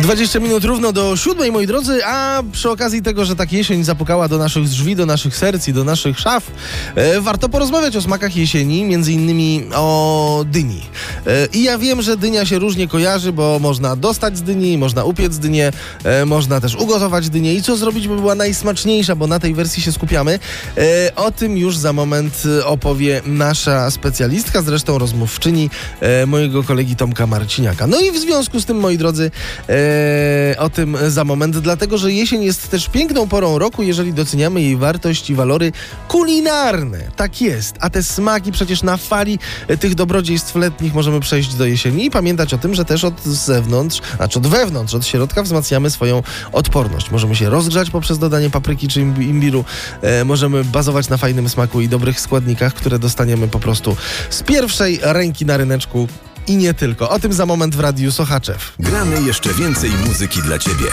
20 minut równo do 7, moi drodzy, a przy okazji tego, że tak jesień zapukała do naszych drzwi, do naszych serc i do naszych szaf, warto porozmawiać o smakach jesieni, między innymi o dyni. I ja wiem, że dynia się różnie kojarzy, bo można dostać z dyni, można upiec dynię, można też ugotować dynię i co zrobić, by była najsmaczniejsza, bo na tej wersji się skupiamy. O tym już za moment opowie nasza specjalistka, zresztą rozmówczyni mojego kolegi Tomka Marciniaka. No i w związku z tym, moi drodzy, o tym za moment, dlatego że jesień jest też piękną porą roku, jeżeli doceniamy jej wartość i walory kulinarne. Tak jest, a te smaki przecież na fali tych dobrodziejstw letnich możemy przejść do jesieni i pamiętać o tym, że też od zewnątrz, znaczy od wewnątrz, od środka wzmacniamy swoją odporność. Możemy się rozgrzać poprzez dodanie papryki czy imbiru, możemy bazować na fajnym smaku i dobrych składnikach, które dostaniemy po prostu z pierwszej ręki na ryneczku. I nie tylko. O tym za moment w Radiu Sochaczew. Gramy jeszcze więcej muzyki dla Ciebie.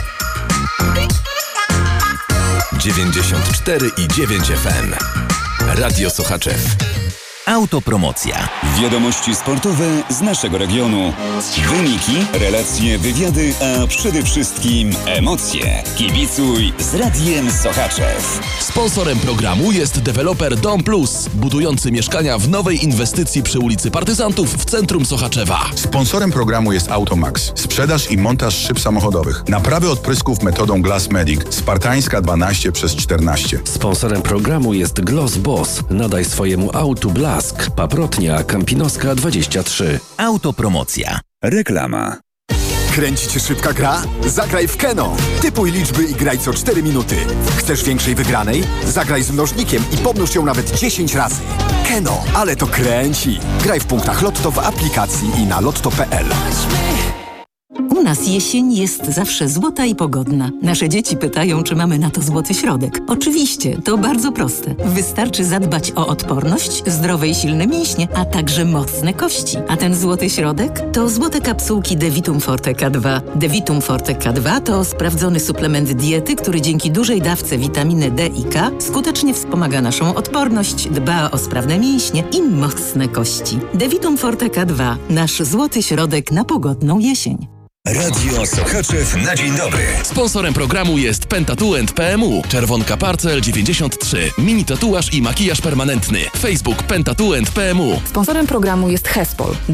94,9 FM. Radio Sochaczew. Autopromocja. Wiadomości sportowe z naszego regionu. Wyniki, relacje, wywiady, a przede wszystkim emocje. Kibicuj z Radiem Sochaczew. Sponsorem programu jest deweloper Dom Plus, budujący mieszkania w nowej inwestycji przy ulicy Partyzantów w centrum Sochaczewa. Sponsorem programu jest Automax. Sprzedaż i montaż szyb samochodowych. Naprawy odprysków metodą Glass Medic. Spartańska 12/14. Sponsorem programu jest Gloss Boss. Nadaj swojemu autu blask. Paprotnia Kampinoska 23. Autopromocja. Reklama. Kręci cię szybka gra? Zagraj w Keno. Typuj liczby i graj co 4 minuty. Chcesz większej wygranej? Zagraj z mnożnikiem i pomnóż ją nawet 10 razy. Keno, ale to kręci. Graj w punktach Lotto w aplikacji i na lotto.pl. U nas jesień jest zawsze złota i pogodna. Nasze dzieci pytają, czy mamy na to złoty środek. Oczywiście, to bardzo proste. Wystarczy zadbać o odporność, zdrowe i silne mięśnie, a także mocne kości. A ten złoty środek to złote kapsułki Devitum Forte K2. Devitum Forte K2 to sprawdzony suplement diety, który dzięki dużej dawce witaminy D i K skutecznie wspomaga naszą odporność, dba o sprawne mięśnie i mocne kości. Devitum Forte K2. Nasz złoty środek na pogodną jesień. Radio Sochaczew na dzień dobry. Sponsorem programu jest Pentatuent PMU, Czerwonka Parcel 93, mini tatuaż i makijaż permanentny. Facebook Pentatuent PMU. Sponsorem programu jest Hespol.